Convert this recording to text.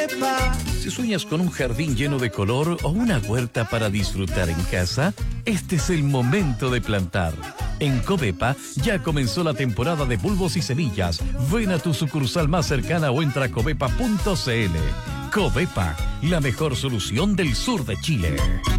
Si sueñas con un jardín lleno de color o una huerta para disfrutar en casa, este es el momento de plantar. En Covepa ya comenzó la temporada de bulbos y semillas. Ven a tu sucursal más cercana o entra a covepa.cl. Covepa, la mejor solución del sur de Chile.